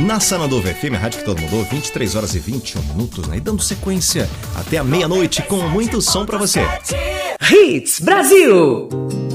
na Sananduva FM, a rádio que todo mundo ouve, 23 horas e 21 minutos, né? E dando sequência até a meia-noite com muito som pra você. Hits Brasil!